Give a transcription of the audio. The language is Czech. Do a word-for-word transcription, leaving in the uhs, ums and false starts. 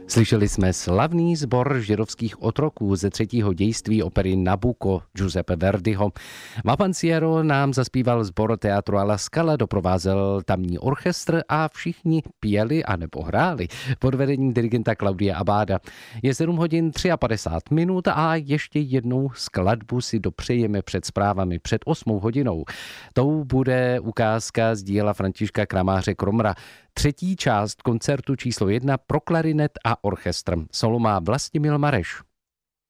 Slyšeli jsme slavný sbor židovských otroků ze třetího dějství opery Nabucco Giuseppe Verdiho. Vapanciero nám zaspíval sbor Teatru alla Scala, doprovázel tamní orchestr a všichni pěli a nebo hráli pod vedením dirigenta Claudia Abada. Je sedm hodin padesát tři minut a ještě jednou skladbu si dopřejeme před zprávami před osmou hodinou. Tou bude ukázka z díla Františka Kramáře Kromra. Třetí část koncertu číslo jedna pro klarinet a orchestr. Solo má Vlastimil Mareš.